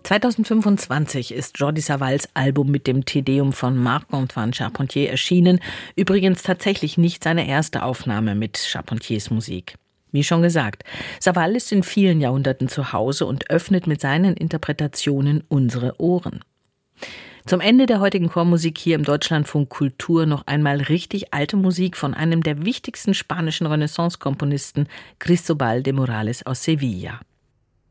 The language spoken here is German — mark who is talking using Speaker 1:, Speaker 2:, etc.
Speaker 1: 2025 ist Jordi Savalls Album mit dem Te Deum von Marc-Antoine Charpentier erschienen. Übrigens tatsächlich nicht seine erste Aufnahme mit Charpentiers Musik. Wie schon gesagt, Savall ist in vielen Jahrhunderten zu Hause und öffnet mit seinen Interpretationen unsere Ohren. Zum Ende der heutigen Chormusik hier im Deutschlandfunk Kultur noch einmal richtig alte Musik von einem der wichtigsten spanischen Renaissance-Komponisten, Cristobal de Morales aus Sevilla.